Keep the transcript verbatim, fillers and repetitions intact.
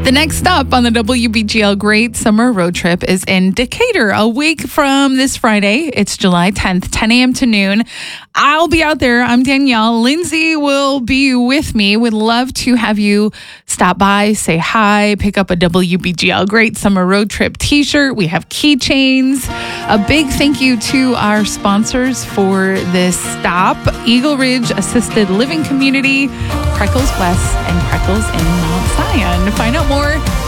The next stop on the W B G L Great Summer Road Trip is in Decatur. A week from this Friday, it's July tenth, ten a.m. to noon. I'll be out there. I'm Danielle. Lindsay will be with me. Would love to have you stop by, say hi, pick up a W B G L Great Summer Road Trip t-shirt. We have keychains. A big thank you to our sponsors for this stop: Eagle Ridge Assisted Living Community, Preckles West, and Preckles in Mount Zion. To find out more,